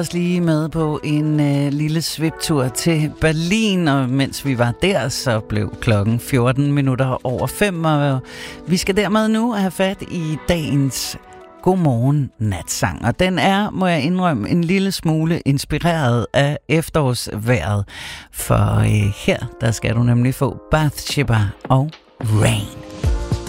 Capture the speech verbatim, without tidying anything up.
os lige med på en øh, lille sviptur til Berlin, og mens vi var der, så blev klokken fjorten minutter over fem, og vi skal dermed nu have fat i dagens Godmorgen Natsang, og den er, må jeg indrømme, en lille smule inspireret af efterårsvejret, for øh, her, der skal du nemlig få Bathsheba og Rain.